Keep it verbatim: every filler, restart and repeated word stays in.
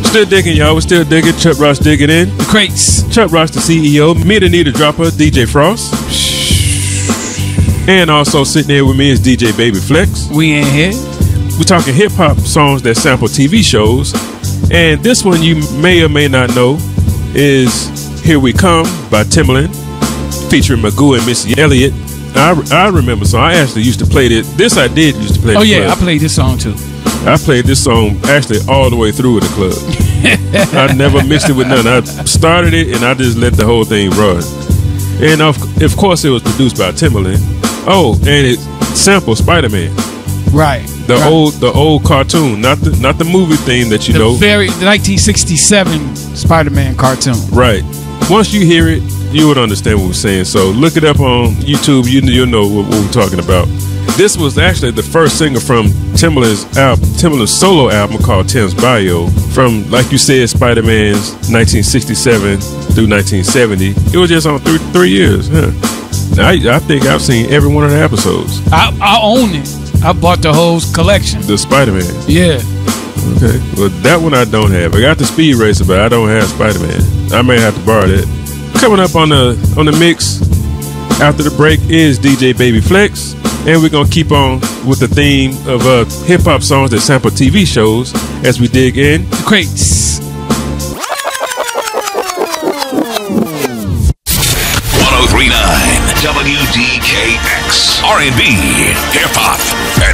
Still digging, y'all. We're still digging. Chuck Ross digging in. The crates. Chuck Ross, the C E O. Me, the Need a Dropper, D J Frost. And also sitting here with me is D J Baby Flex. We in here. We're talking hip-hop songs that sample T V shows. And this one you may or may not know is Here We Come by Timbaland, featuring Magoo and Missy Elliott. I, I remember so I actually used to play this. This I did used to play. Oh the yeah, club. I played this song too. I played this song actually all the way through with the club. I never mixed it with nothing. I started it and I just let the whole thing run. And of, of course it was produced by Timbaland. Oh, and it sampled Spider-Man. Right. The right. old the old cartoon, not the not the movie theme that you the know. Very the nineteen sixty-seven Spider-Man cartoon. Right. Once you hear it, you would understand what we're saying. So look it up on YouTube. You you'll know what, what we're talking about. This was actually the first single from Timbaland's album, Timbaland's solo album called Tim's Bio. From, like you said, Spider-Man's nineteen sixty-seven through nineteen seventy. It was just on three three years. Huh? I I think I've seen every one of the episodes. I I own it. I bought the whole collection. The Spider-Man. Yeah. Okay. Well, that one I don't have. I got the Speed Racer, but I don't have Spider-Man. I may have to borrow that. Coming up on the on the mix after the break is D J Baby Flex, and we're gonna keep on with the theme of uh, hip hop songs that sample T V shows as we dig in. The crates. one oh three point nine W D K X R and B Hip Hop.